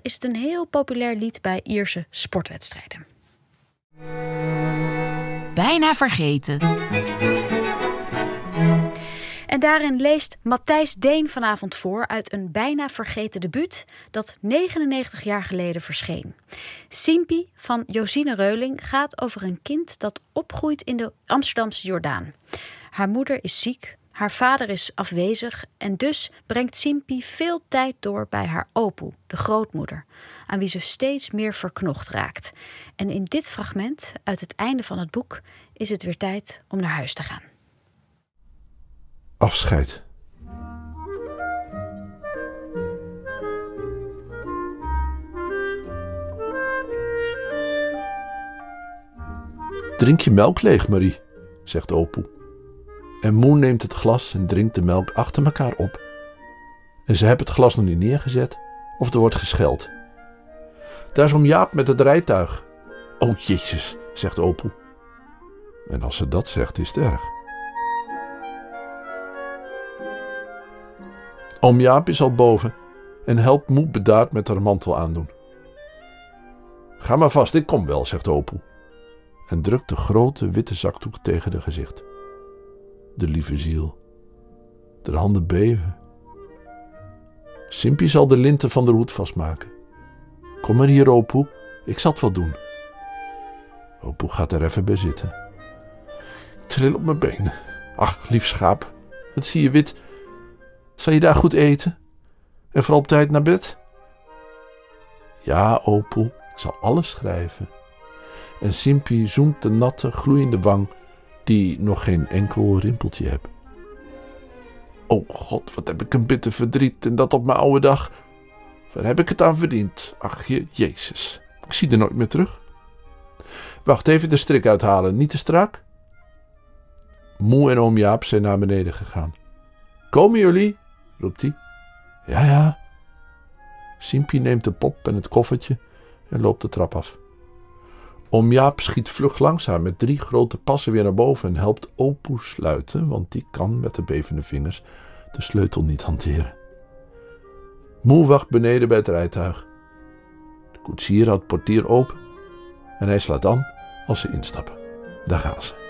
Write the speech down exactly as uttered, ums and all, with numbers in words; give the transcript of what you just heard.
is het een heel populair lied bij Ierse sportwedstrijden. Bijna vergeten. En daarin leest Matthijs Deen vanavond voor uit een bijna vergeten debuut dat negenennegentig jaar geleden verscheen. Simpie van Josine Reuling gaat over een kind dat opgroeit in de Amsterdamse Jordaan. Haar moeder is ziek, haar vader is afwezig en dus brengt Simpie veel tijd door bij haar opoe, de grootmoeder, aan wie ze steeds meer verknocht raakt. En in dit fragment uit het einde van het boek is het weer tijd om naar huis te gaan. Afscheid. Drink je melk leeg, Marie, zegt opoe. En Moe neemt het glas en drinkt de melk achter elkaar op. En ze hebben het glas nog niet neergezet of er wordt gescheld. Daar is oom Jaap met het rijtuig. O Jezus, zegt opoe. En als ze dat zegt, is het erg. Oom Jaap is al boven en helpt Moe bedaard met haar mantel aandoen. Ga maar vast, ik kom wel, zegt opoe. En drukt de grote witte zakdoek tegen haar gezicht. De lieve ziel. De handen beven. Simpie zal de linten van de hoed vastmaken. Kom maar hier, opoe, ik zal het wel doen. Opoe gaat er even bij zitten. Ik tril op mijn benen. Ach, lief schaap, wat zie je wit. Zal je daar goed eten? En vooral op tijd naar bed? Ja, opoe, ik zal alles schrijven. En Simpie zoent de natte, gloeiende wang die nog geen enkel rimpeltje heeft. O God, wat heb ik een bitter verdriet en dat op mijn oude dag. Waar heb ik het aan verdiend? Ach je, Jezus, ik zie er nooit meer terug. Wacht, even de strik uithalen, niet te strak? Moe en oom Jaap zijn naar beneden gegaan. Komen jullie? Roept hij. Ja, ja. Simpie neemt de pop en het koffertje en loopt de trap af. Oom Jaap schiet vlug langzaam met drie grote passen weer naar boven en helpt opoe sluiten, want die kan met de bevende vingers de sleutel niet hanteren. Moe wacht beneden bij het rijtuig. De koetsier houdt het portier open en hij slaat aan als ze instappen. Daar gaan ze.